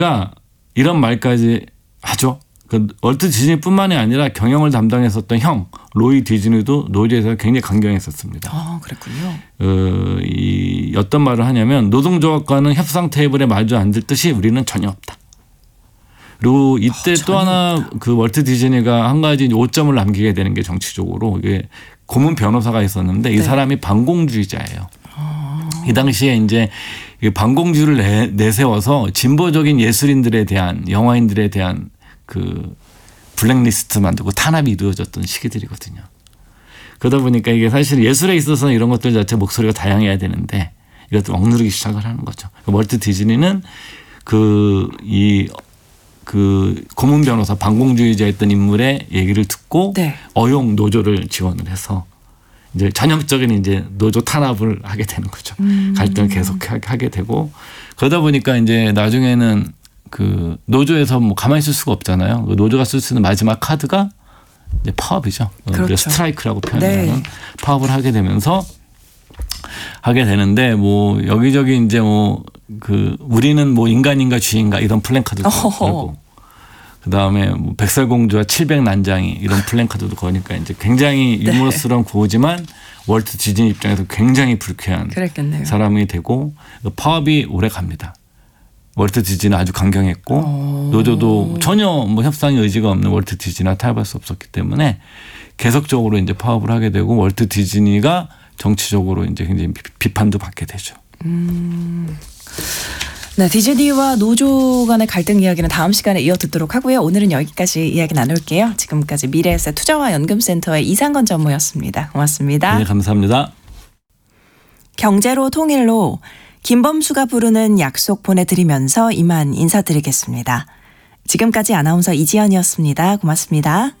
이런 말까지 하죠. 그 월트 디즈니뿐만이 아니라 경영을 담당했었던 형 로이 디즈니도 노조에서 굉장히 강경했었습니다. 그랬군요. 어떤 말을 하냐면 노동조합과는 협상 테이블에 마주 앉을 뜻이 우리는 전혀 없다. 그리고 이때 또 하나 그 월트 디즈니가 한 가지 오점을 남기게 되는 게 정치적으로 이게 고문 변호사가 있었는데 이 사람이 반공주의자예요. 이 당시에 이제 반공주의를 내세워서 진보적인 예술인들에 대한 영화인들에 대한 그 블랙리스트 만들고 탄압이 이루어졌던 시기들이거든요. 그러다 보니까 이게 사실 예술에 있어서는 이런 것들 자체 목소리가 다양해야 되는데 이것도 억누르기 시작을 하는 거죠. 월트 디즈니는 그 고문 변호사 반공주의자였던 인물의 얘기를 듣고 어용 노조를 지원을 해서 이제 전형적인 이제 노조 탄압을 하게 되는 거죠. 갈등을 계속 하게 되고 그러다 보니까 이제 나중에는 그 노조에서 뭐 가만히 있을 수가 없잖아요. 그 노조가 쓸 수 있는 마지막 카드가 이제 파업이죠. 그렇죠. 스트라이크라고 표현하는 파업을 하게 되면서 하게 되는데 뭐 여기저기 이제 뭐 그 우리는 뭐 인간인가 쥐인가 이런 플랜카드도 걸고 그다음에 뭐 백설공주와 700난장이 이런 플랜카드도 거니까 이제 굉장히 유머러스러운 구호지만 월트 디즈니 입장에서 굉장히 불쾌한 사람이 되고 파업이 오래 갑니다. 월트 디즈니는 아주 강경했고 노조도 전혀 뭐 협상의 의지가 없는 월트 디즈니와 타협할 수 없었기 때문에 계속적으로 이제 파업을 하게 되고 월트 디즈니가 정치적으로 이제 굉장히 비판도 받게 되죠. 네, 디즈니와 노조 간의 갈등 이야기는 다음 시간에 이어 듣도록 하고요. 오늘은 여기까지 이야기 나눌게요. 지금까지 미래에셋 투자와 연금센터의 이상건 전무였습니다. 고맙습니다. 네, 감사합니다. 경제로 통일로 김범수가 부르는 약속 보내드리면서 이만 인사드리겠습니다. 지금까지 아나운서 이지연이었습니다. 고맙습니다.